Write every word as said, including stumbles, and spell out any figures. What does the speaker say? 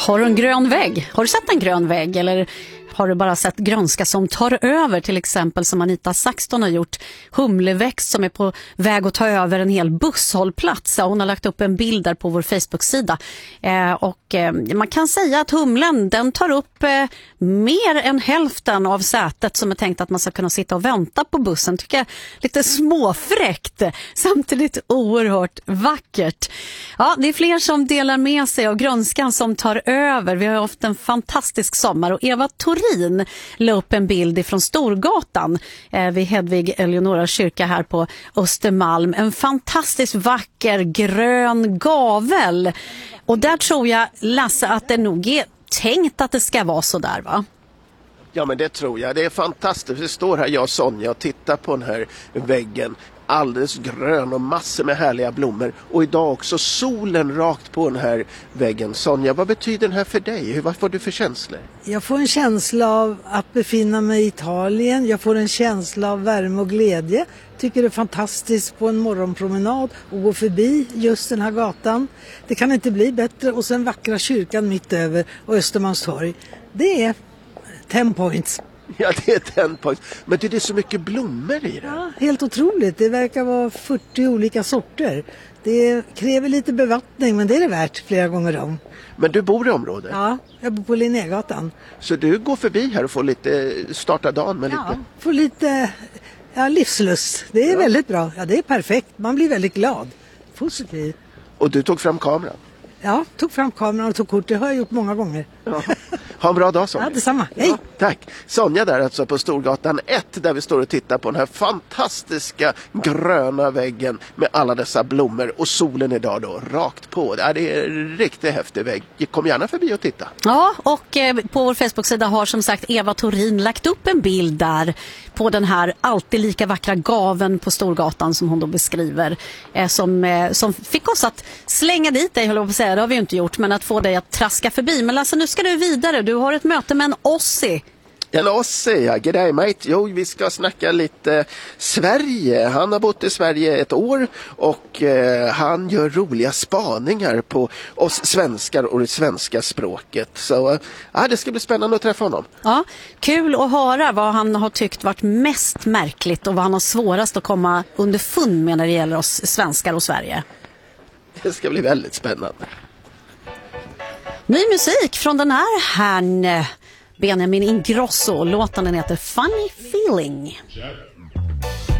Har du en grön vägg? Har du sett en grön vägg eller har du bara sett grönska som tar över, till exempel som Anita Saxton har gjort, humleväxt som är på väg att ta över en hel busshållplats. Hon har lagt upp en bild där på vår Facebook-sida eh, och eh, man kan säga att humlen den tar upp eh, mer än hälften av sätet som är tänkt att man ska kunna sitta och vänta på bussen. Tycker jag lite småfräckt, samtidigt oerhört vackert. Ja, det är fler som delar med sig av grönskan som tar över. Vi har haft en fantastisk sommar och Eva Torin la upp en bild från Storgatan eh, vid Hedvig Eleonora kyrka här på Östermalm. En fantastiskt vacker grön gavel. Och där tror jag, Lasse, att det nog är tänkt att det ska vara så där, va? Ja, men det tror jag. Det är fantastiskt. Vi står här, jag och Sonja, och tittar på den här väggen. Alldeles grön och massor med härliga blommor. Och idag också solen rakt på den här väggen. Sonja, vad betyder den här för dig? Vad får du för känslor? Jag får en känsla av att befinna mig i Italien. Jag får en känsla av värme och glädje. Tycker det är fantastiskt på en morgonpromenad och gå förbi just den här gatan. Det kan inte bli bättre. Och sen vackra kyrkan mitt över och Östermalmstorg. Det är ten points. Ja, det är ten points. Men det är så mycket blommor i det. Ja, helt otroligt. Det verkar vara fyrtio olika sorter. Det kräver lite bevattning, men det är det värt flera gånger om. Men du bor i området? Ja, jag bor på Linnégatan. Så du går förbi här och får lite, starta dagen med ja, lite? får lite ja, livslust. Det är ja. väldigt bra. Ja, det är perfekt. Man blir väldigt glad. Positiv. Och du tog fram kameran? Ja, tog fram kameran och tog kort. Det har jag gjort många gånger. Ja. Ha en bra dag, Sonja. Ja, detsamma. Hej! Ja, tack. Sonja där alltså på Storgatan ett, där vi står och tittar på den här fantastiska gröna väggen med alla dessa blommor och solen idag då rakt på. Ja, det är en riktigt häftig vägg. Kom gärna förbi och titta. Ja, och eh, på vår Facebook-sida har som sagt Eva Torin lagt upp en bild där på den här alltid lika vackra gaven på Storgatan som hon då beskriver. Eh, som, eh, som fick oss att slänga dit dig, höll jag på att säga. Det har vi ju inte gjort, men att få dig att traska förbi. Men Lasse, nu ska du vidare. Du har ett möte med en Ossi. En Ossi, ja. G'day mate. Jo, vi ska snacka lite Sverige. Han har bott i Sverige ett år och eh, han gör roliga spaningar på oss svenskar och det svenska språket. Så ja, det ska bli spännande att träffa honom. Ja, kul att höra vad han har tyckt varit mest märkligt och vad han har svårast att komma underfund med när det gäller oss svenskar och Sverige. Det ska bli väldigt spännande. Ny musik från den här herrn Benjamin Ingrosso. Låten den heter Funny Feeling.